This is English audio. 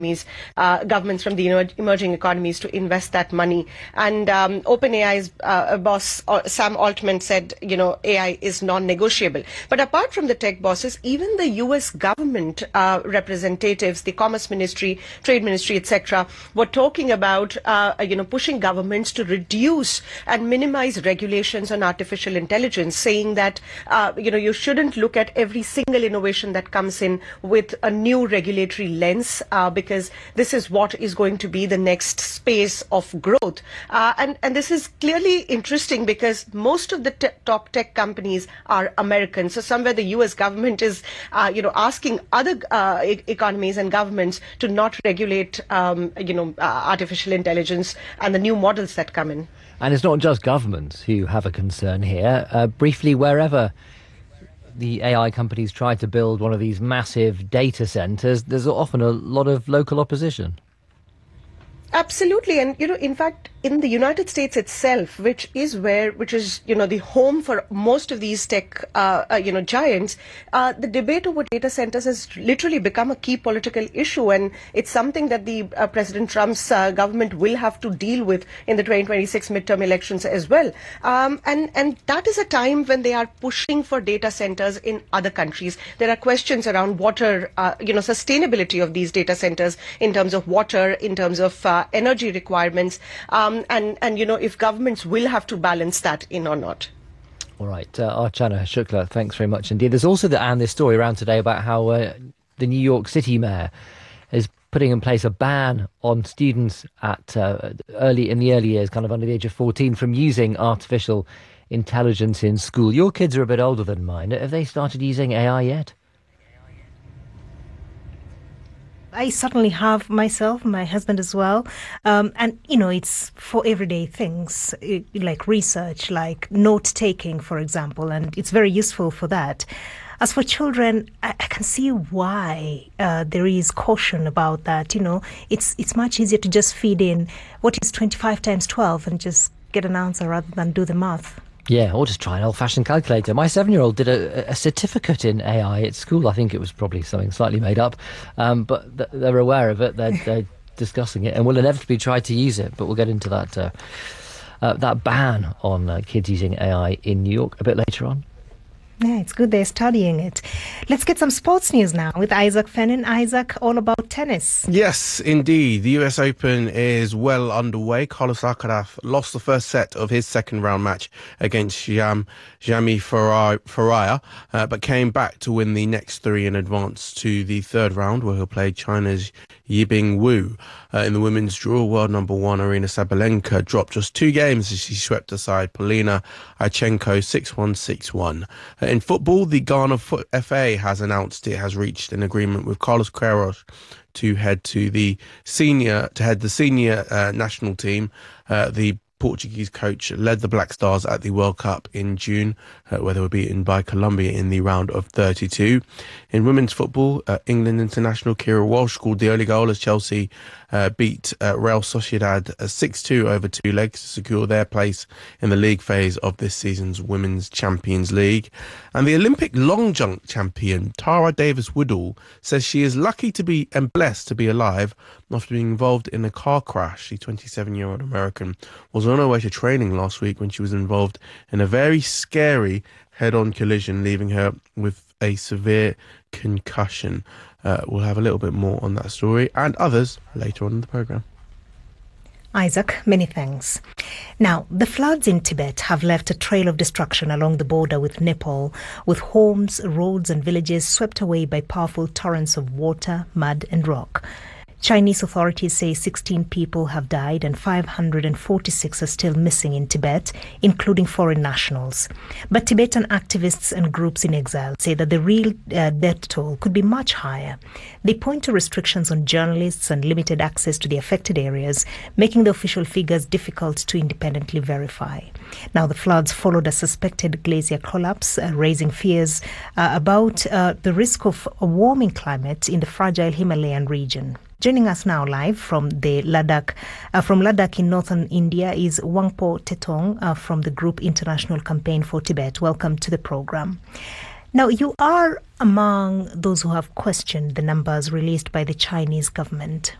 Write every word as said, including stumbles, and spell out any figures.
Uh, governments from the emer- emerging economies to invest that money. And um, OpenAI's uh, boss, uh, Sam Altman, said, you know, A I is non-negotiable. But apart from the tech bosses, even the U S government uh, representatives, the Commerce Ministry, Trade Ministry, et cetera, were talking about, uh, you know, pushing governments to reduce and minimize regulations on artificial intelligence, saying that, uh, you know, you shouldn't look at every single innovation that comes in with a new regulatory lens, uh, because because this is what is going to be the next space of growth. Uh, and, and this is clearly interesting because most of the t- top tech companies are American. So somewhere the U S government is, uh, you know, asking other uh, e- economies and governments to not regulate, um, you know, uh, artificial intelligence and the new models that come in. And it's not just governments who have a concern here. Uh, briefly, wherever the A I companies try to build one of these massive data centers, there's often a lot of local opposition. Absolutely. And, you know, in fact, in the United States itself, which is where, which is, you know, the home for most of these tech, uh, uh, you know, giants, uh, the debate over data centers has literally become a key political issue. And it's something that the uh, President Trump's uh, government will have to deal with in the twenty twenty-six midterm elections as well. Um, and, and that is a time when they are pushing for data centers in other countries. There are questions around water, uh, you know, sustainability of these data centers in terms of water, in terms of uh, energy requirements, um, and, and, you know, if governments will have to balance that in or not. All right, uh, Archana Shukla, thanks very much indeed. There's also, the, and this story around today about how uh, the New York City mayor is putting in place a ban on students at uh, early in the early years, kind of under the age of fourteen, from using artificial intelligence in school. Your kids are a bit older than mine. Have they started using A I yet? I certainly have myself, my husband as well. Um, and, you know, it's for everyday things it, like research, like note taking, for example, and it's very useful for that. As for children, I, I can see why uh, there is caution about that. You know, it's it's much easier to just feed in what is twenty-five times twelve and just get an answer rather than do the math. Yeah, or just try an old-fashioned calculator. My seven-year-old did a, a certificate in A I at school. I think it was probably something slightly made up, um, but th- they're aware of it. They're, they're discussing it and will inevitably try to use it. But we'll get into that uh, uh, that ban on uh, kids using A I in New York a bit later on. Yeah, it's good they're studying it. Let's get some sports news now with Isaac Fennin. Isaac, all about tennis. Yes, indeed. The U S Open is well underway. Carlos Alcaraz lost the first set of his second round match against Jam, Jami Faria, uh, but came back to win the next three and advance to the third round, where he'll play China's Yibing Wu. Uh, in the women's draw, world number one Aryna Sabalenka dropped just two games as she swept aside Polina Aichenko six one, six one. Uh, in football, the Ghana F A has announced it has reached an agreement with Carlos Queiroz to head to the senior to head the senior uh, national team. Uh, the Portuguese coach led the Black Stars at the World Cup in June, uh, where they were beaten by Colombia in the round of thirty-two. In women's football, uh, England international Kira Walsh scored the only goal as Chelsea uh, beat uh, Real Sociedad uh, six two over two legs to secure their place in the league phase of this season's Women's Champions League. And the Olympic long jump champion Tara Davis-Woodall says she is lucky to be and blessed to be alive after being involved in a car crash. The twenty-seven-year-old American was on her way to training last week when she was involved in a very scary head-on collision, leaving her with a severe concussion. Uh, we'll have a little bit more on that story and others later on in the programme. Isaac, many thanks. Now, the floods in Tibet have left a trail of destruction along the border with Nepal, with homes, roads and villages swept away by powerful torrents of water, mud and rock. Chinese authorities say sixteen people have died and five hundred forty-six are still missing in Tibet, including foreign nationals. But Tibetan activists and groups in exile say that the real uh, death toll could be much higher. They point to restrictions on journalists and limited access to the affected areas, making the official figures difficult to independently verify. Now, the floods followed a suspected glacier collapse, uh, raising fears uh, about uh, the risk of a warming climate in the fragile Himalayan region. Joining us now live from the Ladakh, uh, from Ladakh in northern India is Wangpo Tetong uh, from the group International Campaign for Tibet. Welcome to the program. Now, you are among those who have questioned the numbers released by the Chinese government.